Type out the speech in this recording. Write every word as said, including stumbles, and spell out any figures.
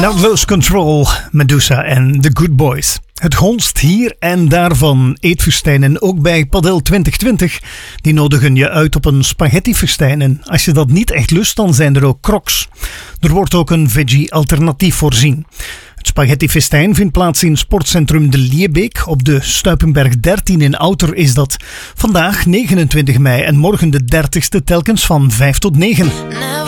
Not Lose Control, Medusa en The Good Boys. Het gonst hier en daar van eetfestijnen, ook bij Padel twintig twintig. Die nodigen je uit op een spaghettifestijn en als je dat niet echt lust, dan zijn er ook crocs. Er wordt ook een veggie-alternatief voorzien. Het spaghettifestijn vindt plaats in sportcentrum De Liebeek. Op de Stuipenberg dertien in Outer is dat vandaag negenentwintig mei en morgen de dertigste telkens van vijf tot negen.